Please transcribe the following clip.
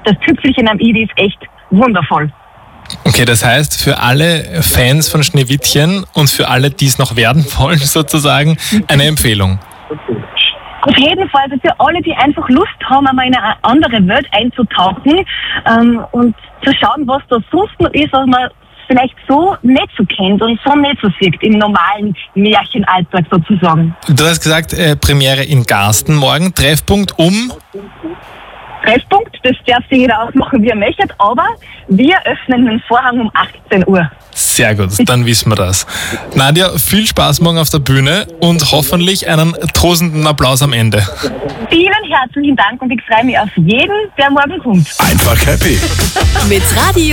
das Tüpfelchen am i, ist echt wundervoll. Okay, das heißt, für alle Fans von Schneewittchen und für alle, die es noch werden wollen, sozusagen, eine Empfehlung. Auf jeden Fall, also für alle, die einfach Lust haben, einmal in eine andere Welt einzutauchen und zu schauen, was da sonst noch ist, was man vielleicht so nicht so kennt und so nicht so sieht im normalen Märchenalltag sozusagen. Du hast gesagt, Premiere in Garsten morgen, Treffpunkt Treffpunkt, das darf sich jeder ausmachen, wie er möchte, aber wir öffnen den Vorhang um 18 Uhr. Sehr gut, dann wissen wir das. Nadja, viel Spaß morgen auf der Bühne und hoffentlich einen tosenden Applaus am Ende. Vielen herzlichen Dank und ich freue mich auf jeden, der morgen kommt. Einfach happy. Mit Radio